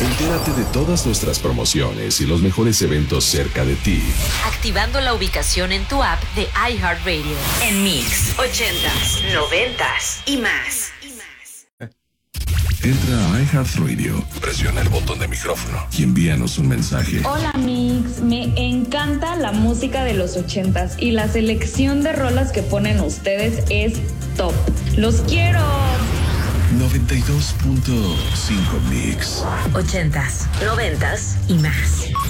Entérate de todas nuestras promociones y los mejores eventos cerca de ti. Activando la ubicación en tu app de iHeartRadio. En Mix, 80s, 90s y más. Entra a iHeartRadio, presiona el botón de micrófono y envíanos un mensaje. Hola Mix, me encanta la música de los 80s y la selección de rolas que ponen ustedes es top. ¡Los quiero! 92.5 Mix. 80s, 90s y más.